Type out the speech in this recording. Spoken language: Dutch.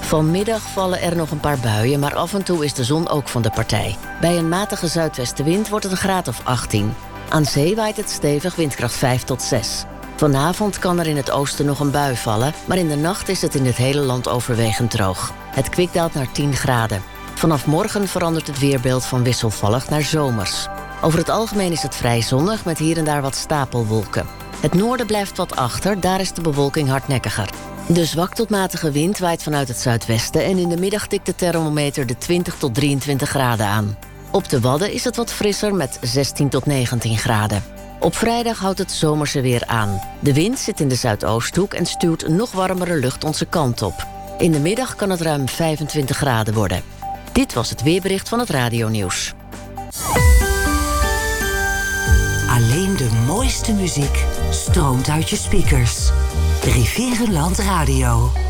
Vanmiddag vallen er nog een paar buien, maar af en toe is de zon ook van de partij. Bij een matige zuidwestenwind wordt het een graad of 18. Aan zee waait het stevig, windkracht 5 tot 6. Vanavond kan er in het oosten nog een bui vallen, maar in de nacht is het in het hele land overwegend droog. Het kwik daalt naar 10 graden. Vanaf morgen verandert het weerbeeld van wisselvallig naar zomers. Over het algemeen is het vrij zonnig met hier en daar wat stapelwolken. Het noorden blijft wat achter, daar is de bewolking hardnekkiger. De zwak tot matige wind waait vanuit het zuidwesten en in de middag tikt de thermometer de 20 tot 23 graden aan. Op de Wadden is het wat frisser met 16 tot 19 graden. Op vrijdag houdt het zomerse weer aan. De wind zit in de zuidoosthoek en stuwt nog warmere lucht onze kant op. In de middag kan het ruim 25 graden worden. Dit was het weerbericht van het Radio-nieuws. Alleen de mooiste muziek stroomt uit je speakers. Rivierenland Radio.